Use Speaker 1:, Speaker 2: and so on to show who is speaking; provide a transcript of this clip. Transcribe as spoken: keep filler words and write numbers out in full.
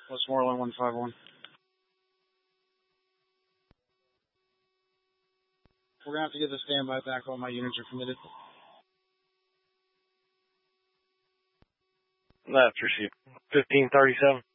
Speaker 1: Westmoreland one five one. We're going to have to get the standby back. All my units are committed.
Speaker 2: Left, receive. fifteen thirty-seven.